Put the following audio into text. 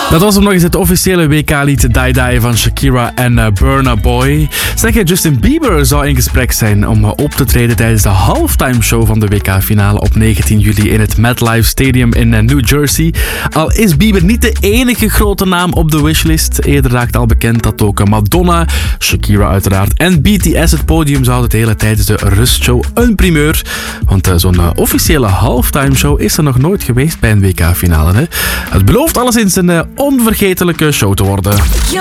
Dat was hem nog eens het officiële WK-lied Die Die van Shakira en Burna Boy. Zeg, Justin Bieber zou in gesprek zijn om op te treden tijdens de halftime show van de WK-finale op 19 juli in het MetLife Stadium in New Jersey. Al is Bieber niet de enige grote naam op de wishlist. Eerder raakte al bekend dat ook Madonna, Shakira uiteraard en BTS het podium zouden delen tijdens de rustshow. Een primeur, want zo'n officiële halftime show is er nog nooit geweest bij een WK-finale. Het belooft alleszins een onvergetelijke show te worden.